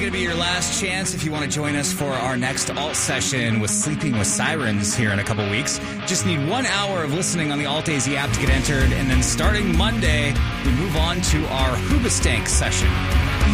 going to be your last chance if you want to join us for our next alt session with Sleeping with Sirens here in a couple weeks. Just need 1 hour of listening on the Alt AZ app to get entered, and then starting Monday, we move on to our Hoobastank session.